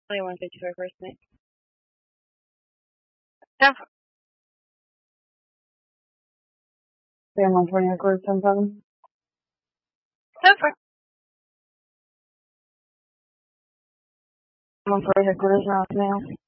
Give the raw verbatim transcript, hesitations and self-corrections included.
twenty-one fifty-four first name. Ten four. Sam one twenty record ten seven. Ten four. One forty headquarters now now.